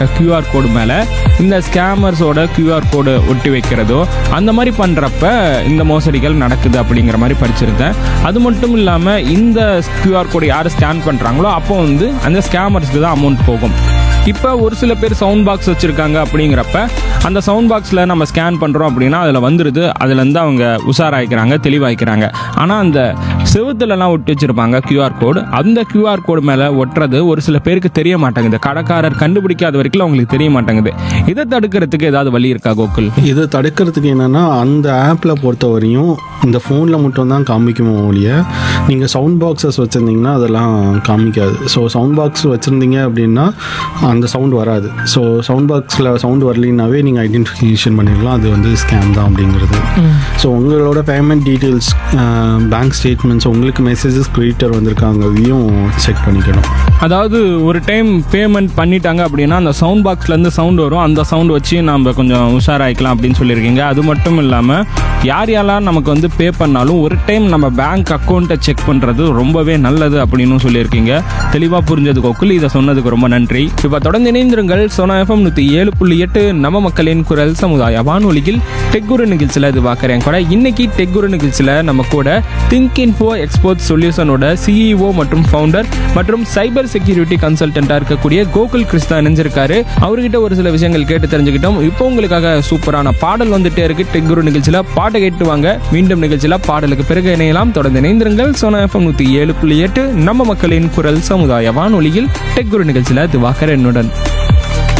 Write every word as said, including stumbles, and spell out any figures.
QR code மேலே இந்த ஸ்கேமர்ஸோட QR code ஒட்டி வைக்கிறதோ அந்த மாதிரி பண்ணுறப்ப இந்த மோசடிகள் நடக்குது அப்படிங்கிற மாதிரி படிச்சிருந்தேன். அது மட்டும் இல்லாமல் இந்த கியூஆர் கோடு யார் ஸ்கேன் பண்ணுறாங்களோ அப்போ வந்து அந்த ஸ்கேமர்ஸ்க்கு தான் அமௌண்ட் போகும். இப்போ ஒரு சில பேர் சவுண்ட் பாக்ஸ் வச்சுருக்காங்க அப்படிங்கிறப்ப அந்த சவுண்ட் பாக்ஸில் நம்ம ஸ்கேன் பண்ணுறோம் அப்படின்னா அதில் வந்துடுது, அதுலேருந்து அவங்க உஷாராயிக்கிறாங்க, தெளிவாய்க்கிறாங்க. ஆனால் அந்த செவுத்துலலாம் ஒட்டி வச்சுருப்பாங்க கியூஆர் கோடு, அந்த கியூஆர் கோடு மேலே ஒட்டுறது ஒரு சில பேருக்கு தெரிய மாட்டேங்குது. கடைக்காரர் கண்டுபிடிக்காத வரைக்கும் அவங்களுக்கு தெரிய மாட்டேங்குது. இதை தடுக்கிறதுக்கு ஏதாவது வழி இருக்கா கோகுல்? இதை தடுக்கிறதுக்கு என்னென்னா, அந்த ஆப்பில் பொறுத்த வரையும் இந்த ஃபோனில் மட்டும்தான் காமிக்குமோ ஒழிய நீங்கள் சவுண்ட் பாக்ஸஸ் வச்சுருந்தீங்கன்னா அதெல்லாம் காமிக்காது. ஸோ சவுண்ட் பாக்ஸ் வச்சுருந்தீங்க அப்படின்னா அந்த சவுண்ட் வராது. ஸோ சவுண்ட் பாக்ஸில் சவுண்ட் வரலினாவே நீங்கள் ஐடென்டிஃபிகேஷன் பண்ணிடலாம் அது வந்து ஸ்கேம் தான் அப்படிங்கிறது. ஸோ உங்களோட பேமெண்ட் டீட்டெயில்ஸ், பேங்க் ஸ்டேட்மெண்ட்ஸ், உங்களுக்கு மெசேஜஸ் கிரியேட்டர் வந்திருக்காங்க, அதையும் செக் பண்ணிக்கணும். அதாவது ஒரு டைம் பேமெண்ட் பண்ணிட்டாங்க அப்படின்னா அந்த சவுண்ட் பாக்ஸ்லேருந்து சவுண்ட் வரும், அந்த சவுண்ட் வச்சு நம்ம கொஞ்சம் உஷாராயிக்கலாம் அப்படின்னு சொல்லியிருக்கீங்க. அது மட்டும் இல்லாமல் யார் யாரெல்லாம் நமக்கு வந்து பே பண்ணாலும் ஒரு டைம் நம்ம பேங்க் அக்கௌண்ட்டை செக் பண்ணுறது ரொம்பவே நல்லது அப்படின்னு சொல்லியிருக்கீங்க. தெளிவாக புரிஞ்சது கோகுல், இதை சொன்னதுக்கு ரொம்ப நன்றி. இப்போ தொடர்ந்து இணைந்திருங்கள் சோனா எஃப்எம் நூற்றி ஏழு புள்ளி எட்டு நம்ம மக்களின் குரல் சமுதாய வானொலியில் டெக்குரு நிகழ்ச்சியில் இது பார்க்குறேன் கூட. இன்னைக்கு டெக்குரு நிகழ்ச்சியில் நம்ம கூட திங்க் இன்ஃபோ எக்ஸ்போர்ட் சொல்யூஷனோட சிஇஓ மற்றும் ஃபவுண்டர் மற்றும் சைபர் செக்யூரிட்டி கன்சல்டண்டாக இருக்கக்கூடிய கோகுல் கிருஷ்ணா இணைஞ்சிருக்காரு. அவர்கிட்ட ஒரு சில விஷயங்கள் கேட்டு தெரிஞ்சுக்கிட்டோம். இப்போ உங்களுக்காக சூப்பரான பாடல் வந்துட்டே இருக்கு. டெக்குரு நிகழ்ச்சியில் பாட்டை கேட்டு வாங்க. மீண்டும் நிகழ்ச்சியில் பாடலுக்கு பிறகு இணையலாம். தொடர்ந்து இணைந்திருங்கள் சோனா எஃப்எம் நூற்றி ஏழு புள்ளி எட்டு நம்ம மக்களின் குரல் சமுதாய வானொலியில் டெக்குரு நிகழ்ச்சியில் இது பார்க்குறேன் என்னுடன்.